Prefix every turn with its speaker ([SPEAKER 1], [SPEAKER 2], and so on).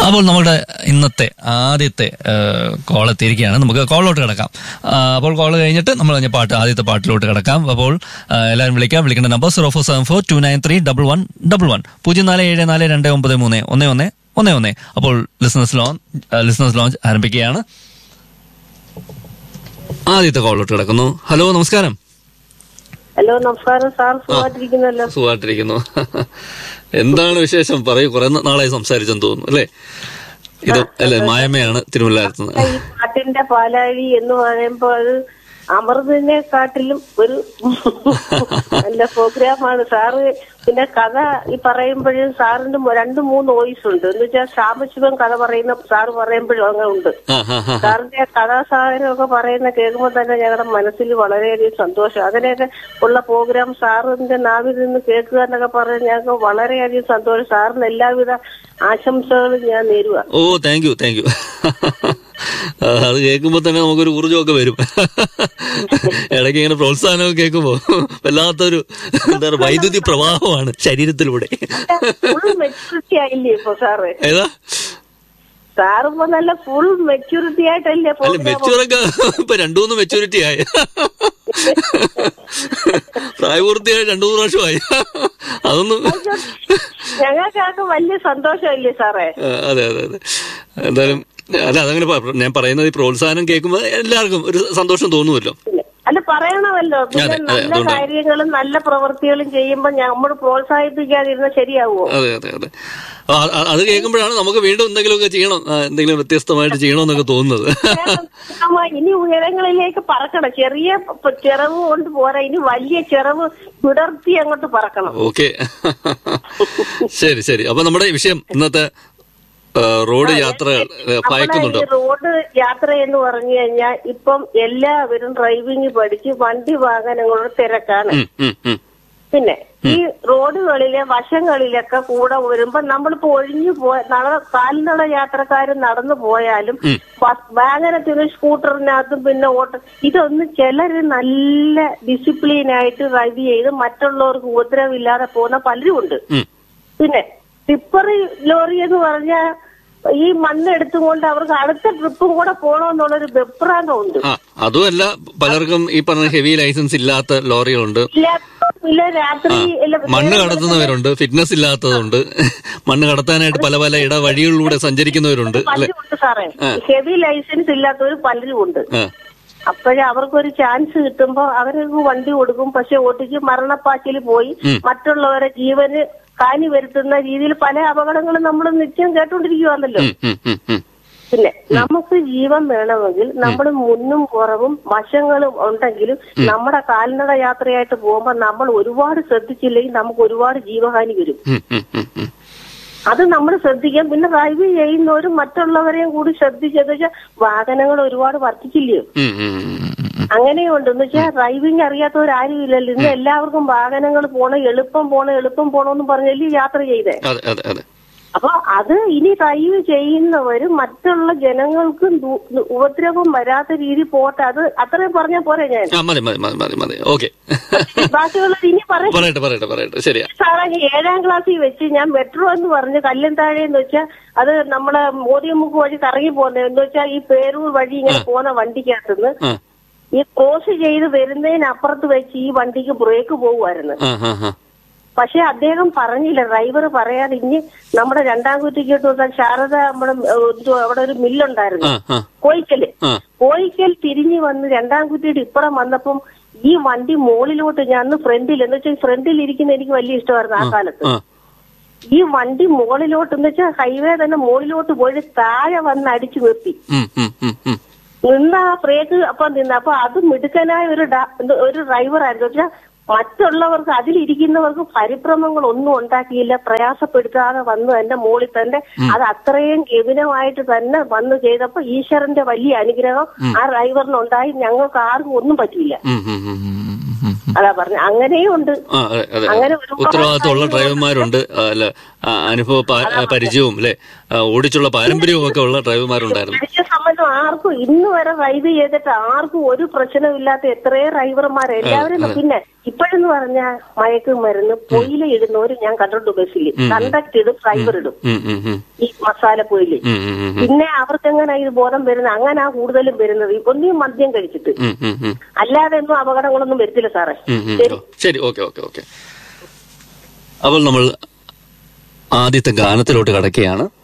[SPEAKER 1] അപ്പോൾ നമ്മുടെ ഇന്നത്തെ ആദ്യത്തെ കോൾ എത്തിയിരിക്കുകയാണ്. നമുക്ക് കോളിലോട്ട് കിടക്കാം. അപ്പോൾ കോൾ കഴിഞ്ഞിട്ട് നമ്മൾ ആദ്യത്തെ പാട്ടിലോട്ട് കിടക്കാം. അപ്പോൾ എല്ലാവരും വിളിക്കേണ്ട നമ്പർ 0474293111 0474299311. അപ്പോൾ ലിസണേഴ്സ് ലോഞ്ച് ആരംഭിക്കുകയാണ്. ആദ്യത്തെ കോളിലോട്ട് കിടക്കുന്നു. ഹലോ, നമസ്കാരം.
[SPEAKER 2] ഹലോ, നമസ്കാരം സാർ. സുഖമായിട്ടിരിക്കുന്നല്ലോ?
[SPEAKER 1] സുഖമായിട്ടിരിക്കുന്നു. എന്താണ് വിശേഷം? പറയൂ. കുറെ നാളായി സംസാരിച്ചെന്ന് തോന്നുന്നു അല്ലേ? ഇത് അല്ലേ മായമയാണ് തിരുവല്ലാരത്തുനിന്ന്.
[SPEAKER 2] ഈ പാട്ടിന്റെ പാലാഴി എന്ന് പറയുമ്പോ അത് അമൃതിനെക്കാട്ടിലും ഒരു നല്ല പ്രോഗ്രാമാണ് സാറ്. പിന്നെ കഥ ഈ പറയുമ്പോഴും സാറിന്റെ 2-3 വോയിസ് ഉണ്ട്. എന്ന് വെച്ചാൽ സാംബശിവൻ കഥ പറയുന്ന സാറ് പറയുമ്പോഴും അങ്ങനെ ഉണ്ട്. സാറിന്റെ കഥാസാധനമൊക്കെ പറയുന്ന കേൾക്കുമ്പോൾ തന്നെ ഞങ്ങളുടെ മനസ്സിൽ വളരെയധികം സന്തോഷം. അങ്ങനെയൊക്കെ ഉള്ള പ്രോഗ്രാം സാറിന്റെ നാവിൽ നിന്ന് കേൾക്കുക എന്നൊക്കെ പറഞ്ഞാൽ ഞങ്ങൾക്ക് വളരെയധികം സന്തോഷം. സാറിന് എല്ലാവിധ ആശംസകളും ഞാൻ നേരുക.
[SPEAKER 1] ഓ, താങ്ക് യു. അത് കേൾക്കുമ്പോ തന്നെ നമുക്കൊരു ഊർജ്ജമൊക്കെ വരും. ഇടയ്ക്ക് ഇങ്ങനെ പ്രോത്സാഹനമൊക്കെ കേൾക്കുമ്പോ വല്ലാത്തൊരു എന്താ പറയുക, വൈദ്യുതി പ്രവാഹമാണ് ശരീരത്തിലൂടെ.
[SPEAKER 2] മെച്യൂരിറ്റി ആയില്ലേ ഇപ്പൊ സാറ്?
[SPEAKER 1] ഏതാ
[SPEAKER 2] സാറിപ്പോ നല്ല ഫുൾ മെച്യൂരിറ്റി ആയിട്ടല്ലേ?
[SPEAKER 1] മെച്യൂറൊക്കെ ഇപ്പൊ 2-3 മെച്യൂരിറ്റി ആയി. പ്രായപൂർത്തിയായി 2-3 വർഷമായി. അതൊന്നും
[SPEAKER 2] ഞങ്ങൾക്കാർക്ക് വലിയ സന്തോഷമല്ലേ സാറേ?
[SPEAKER 1] അതെ. എന്തായാലും അതങ്ങനെ ഞാൻ പറയുന്നത്, ഈ പ്രോത്സാഹനം കേൾക്കുമ്പോൾ എല്ലാവർക്കും ഒരു സന്തോഷം തോന്നുമല്ലോ.
[SPEAKER 2] അല്ല, പറയണമല്ലോ. പിന്നെ നല്ല കാര്യങ്ങളും നല്ല പ്രവൃത്തികളും ചെയ്യുമ്പോ നമ്മൾ പ്രോത്സാഹിപ്പിക്കാതിരുന്ന ശരിയാവുമോ?
[SPEAKER 1] അതെ. അത് കേൾക്കുമ്പോഴാണ് നമുക്ക് വീണ്ടും എന്തെങ്കിലുമൊക്കെ ചെയ്യണം, എന്തെങ്കിലും വ്യത്യസ്തമായിട്ട് ചെയ്യണമെന്നൊക്കെ തോന്നുന്നത്.
[SPEAKER 2] ഇനി ഉയരങ്ങളിലേക്ക് പറക്കണം. ചെറിയ ചിറവ് കൊണ്ട് പോരാ, ഇനി വലിയ ചിറവ് വിടർത്തി അങ്ങോട്ട് പറക്കണം.
[SPEAKER 1] ഓക്കെ, ശരി. അപ്പൊ നമ്മുടെ വിഷയം ഇന്നത്തെ റോഡ് യാത്ര ഭയക്കുന്നുണ്ടോ?
[SPEAKER 2] റോഡ് യാത്ര എന്ന് പറഞ്ഞു കഴിഞ്ഞാൽ ഇപ്പം എല്ലാവരും ഡ്രൈവിംഗ് പഠിച്ച് വണ്ടി വാഹനങ്ങളുടെ തിരക്കാണ്. പിന്നെ ഈ റോഡുകളിലെ വശങ്ങളിലൊക്കെ കൂടെ വരുമ്പോ നമ്മളിപ്പോ ഒഴിഞ്ഞു കാൽനട യാത്രക്കാരും നടന്നു പോയാലും വാഹനത്തിന് സ്കൂട്ടറിനകത്തും പിന്നെ ഇതൊന്നും ചിലര് നല്ല ഡിസിപ്ലിനായിട്ട് ഡ്രൈവ് ചെയ്ത് മറ്റുള്ളവർക്ക് ഉപദ്രവമില്ലാതെ പോകുന്ന പലരും ഉണ്ട്. പിന്നെ ടിപ്പർ ലോറി എന്ന് പറഞ്ഞാൽ ഈ മണ്ണ് എടുത്തുകൊണ്ട് അവർക്ക് അടുത്ത ട്രിപ്പും കൂടെ പോകണമെന്നുള്ളൊരു വെപ്രാന്തം ഉണ്ട്.
[SPEAKER 1] അതുമല്ല, പലർക്കും ഈ പറഞ്ഞ ഹെവി ലൈസൻസ് ഇല്ലാത്ത ലോറികളുണ്ട്, മണ്ണ് കടത്തുന്നവരുണ്ട്, ഫിറ്റ്നസ് ഇല്ലാത്തതുണ്ട്, മണ്ണ് കടത്താനായിട്ട് പല ഇടവഴികളിലൂടെ സഞ്ചരിക്കുന്നവരുണ്ട്.
[SPEAKER 2] സാറേ, ഹെവി ലൈസൻസ് ഇല്ലാത്തവർ പലരും ഉണ്ട്. അപ്പോഴേ അവർക്കൊരു ചാൻസ് കിട്ടുമ്പോ അവർക്ക് വണ്ടി കൊടുക്കും. പക്ഷെ ഓട്ടിച്ച് മരണപ്പാച്ചിൽ പോയി മറ്റുള്ളവരെ ജീവന് ഹാനി വരുത്തുന്ന രീതിയിൽ പല അപകടങ്ങളും നമ്മൾ നിത്യം കേട്ടോണ്ടിരിക്കുവാണല്ലോ. പിന്നെ നമുക്ക് ജീവൻ വേണമെങ്കിൽ നമ്മൾ മുന്നും പുറവും വശങ്ങളും ഉണ്ടെങ്കിലും നമ്മുടെ കാൽനട യാത്രയായിട്ട് പോകുമ്പോ നമ്മൾ ഒരുപാട് ശ്രദ്ധിച്ചില്ലെങ്കിൽ നമുക്ക് ഒരുപാട് ജീവഹാനി വരും. അത് നമ്മൾ ശ്രദ്ധിക്കാം. പിന്നെ ഡ്രൈവ് ചെയ്യുന്നവരും മറ്റുള്ളവരെയും കൂടി ശ്രദ്ധിച്ചെന്ന് വെച്ചാൽ വാഹനങ്ങൾ ഒരുപാട് വർദ്ധിച്ചില്ലയോ, അങ്ങനെയുണ്ട്. എന്ന് വെച്ചാൽ ഡ്രൈവിംഗ് അറിയാത്തവരാരും ഇല്ലല്ലോ. ഇന്ന് എല്ലാവർക്കും വാഹനങ്ങൾ എളുപ്പം പോണെന്ന് പറഞ്ഞല്ലേ യാത്ര ചെയ്തേ. അപ്പൊ അത് ഇനി ഡ്രൈവ് ചെയ്യുന്നവരും മറ്റുള്ള ജനങ്ങൾക്ക് ഉപദ്രവം വരാത്ത രീതി പോട്ടെ. അത് അത്രയും പറഞ്ഞാൽ പോരെ? ഞാൻ ബാക്കിയുള്ളത് ഇനി പറയട്ടെ. സാറേ, 7ാം ക്ലാസ്സിൽ വെച്ച് ഞാൻ മെട്രോ എന്ന് പറഞ്ഞ് കല്ലും എന്ന് വെച്ചാൽ അത് നമ്മളെ മോദിയമുക്ക് വഴി കറങ്ങി പോകുന്നത്. എന്ന് വെച്ചാൽ ഈ പേരൂർ വഴി ഇങ്ങനെ പോകുന്ന വണ്ടിക്കകത്തുനിന്ന് ഈ ക്രോസ് ചെയ്ത് വരുന്നതിനപ്പുറത്ത് വെച്ച് ഈ വണ്ടിക്ക് ബ്രേക്ക് പോകുമായിരുന്നു. പക്ഷെ അദ്ദേഹം പറഞ്ഞില്ല, ഡ്രൈവർ പറയാതെ ഇനി നമ്മുടെ 2ാം കുറ്റിക്കോട്ട് ശാരദ അവിടെ ഒരു മില്ലുണ്ടായിരുന്നു, കോയിക്കൽ തിരിഞ്ഞു വന്ന് 2ാം കുറ്റിയുടെ ഇപ്പുറം വന്നപ്പം ഈ വണ്ടി മുകളിലോട്ട്, ഞാൻ ഫ്രണ്ടിൽ എന്ന് വെച്ചാൽ ഫ്രണ്ടിൽ ഇരിക്കുന്ന എനിക്ക് വലിയ ഇഷ്ടമായിരുന്നു ആ കാലത്ത്. ഈ വണ്ടി മുകളിലോട്ട് എന്ന് വെച്ചാൽ ഹൈവേ തന്നെ മുകളിലോട്ട് പോയി താഴെ വന്ന് അടിച്ചു നിർത്തി നിന്ന് ആ ബ്രേക്ക് അപ്പം നിന്ന്. അപ്പൊ അത് മിടുക്കനായ ഒരു ഡ്രൈവറായിരുന്നു. വെച്ചാൽ മറ്റുള്ളവർക്ക് അതിലിരിക്കുന്നവർക്ക് പരിഭ്രമങ്ങൾ ഒന്നും ഉണ്ടാക്കിയില്ല, പ്രയാസപ്പെടുത്താതെ വന്നു എന്റെ മുകളിൽ തന്നെ അത് അത്രയും ഗമനമായിട്ട് തന്നെ വന്ന് ചെയ്തപ്പോ ഈശ്വരന്റെ വലിയ അനുഗ്രഹം ആ ഡ്രൈവറിനുണ്ടായി. ഞങ്ങൾക്ക് ആർക്കും ഒന്നും പറ്റിയില്ല. അതാ പറഞ്ഞ അങ്ങനെയും ഉണ്ട്.
[SPEAKER 1] അങ്ങനെ ഉത്തരവാദിത്തമുള്ള ഡ്രൈവർമാരുണ്ട്, അനുഭവ പരിചയവും അല്ലെ ഓടിച്ചുള്ള പാരമ്പര്യവും ഒക്കെ ഉള്ള ഡ്രൈവർമാരുണ്ടായിരുന്നു.
[SPEAKER 2] എന്നാലും ആർക്കും ഇന്ന് വരെ റൈഡ് ചെയ്തിട്ട് ആർക്കും ഒരു പ്രശ്നമില്ലാത്ത എത്രയോ ഡ്രൈവർമാർ എല്ലാവരും. പിന്നെ ഇപ്പോഴെന്ന് പറഞ്ഞാൽ മയക്കുമരുന്ന് പൊയില ഇടുന്നവര് ഞാൻ കണ്ടിട്ടുണ്ട് ബസ്സിൽ. കണ്ടക്ട് ഇടും, ഡ്രൈവർ ഇടും ഈ മസാല പൊയില്. പിന്നെ അവർക്ക് എങ്ങനെ ഇത് ബോധം വരുന്നത്? അങ്ങനെ കൂടുതലും വരുന്നത് ഒന്നും മദ്യം കഴിച്ചിട്ട്, അല്ലാതെ ഒന്നും അപകടങ്ങളൊന്നും വരുത്തില്ല സാറേ.
[SPEAKER 1] ശരി, ഓക്കെ. അപ്പോൾ നമ്മൾ ആദ്യത്തെ ഗാനത്തിലോട്ട് കടക്കുകയാണ്.